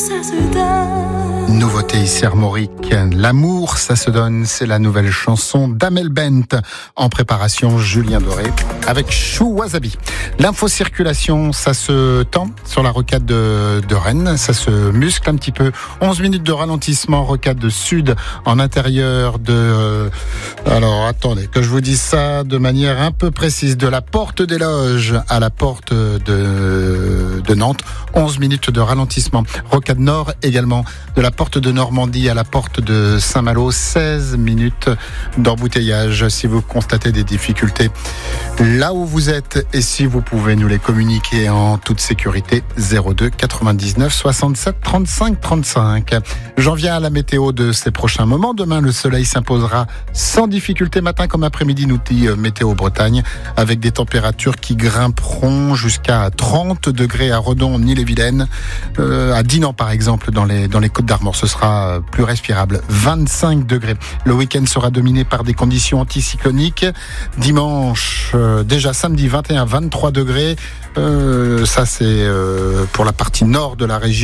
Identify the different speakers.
Speaker 1: Ça se donne.
Speaker 2: Nouveauté ici Armorique, l'amour ça se donne, c'est la nouvelle chanson d'Amel Bent. En préparation, Julien Doré avec Chou Wasabi. L'info circulation, ça se tend sur la rocade de Rennes, ça se muscle un petit peu. 11 minutes de ralentissement, rocade de sud en intérieur de... alors attendez, que je vous dise ça de manière un peu précise. De la porte des Loges à la porte de Nantes, 11 minutes de ralentissement. Rocade nord également, de la porte de Normandie à la porte de Saint-Malo, 16 minutes d'embouteillage. Si vous constatez des difficultés là où vous êtes et si vous pouvez nous les communiquer en toute sécurité, 02 99 67 35 35. J'en viens à la météo de ces prochains moments. Demain, le soleil s'imposera sans difficulté matin comme après-midi, nous dit Météo Bretagne, avec des températures qui grimperont jusqu'à 30 degrés à Redon, en Ille-et-Vilaine, à Dinan par exemple, dans les Côtes d'Armor, ce sera plus respirable. 25 degrés. Le week-end sera dominé par des conditions anticycloniques. Dimanche, déjà samedi, 21-23 degrés. Ça, c'est pour la partie nord de la région.